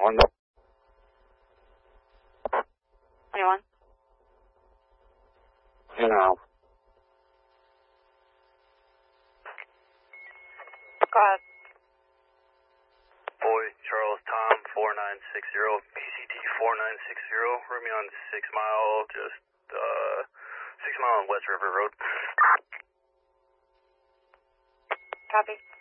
1. 21. No. Go ahead. Boy, Charles Tom 4960, PCT 4960, room me on 6 Mile, just 6 Mile on West River Road. Copy.